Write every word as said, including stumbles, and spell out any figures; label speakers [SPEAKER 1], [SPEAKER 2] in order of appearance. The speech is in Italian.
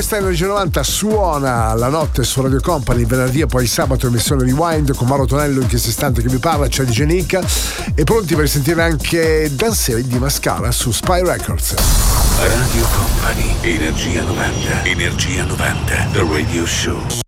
[SPEAKER 1] questa è Energia novanta, suona la notte su Radio Company, venerdì e poi sabato emissione Rewind con Mauro Tonello in questo istante che vi parla, c'è D J Nick e pronti per sentire anche Danse di Mascara su Spy Records.
[SPEAKER 2] Radio Company, Energia novanta, Energia novanta, The Radio Show.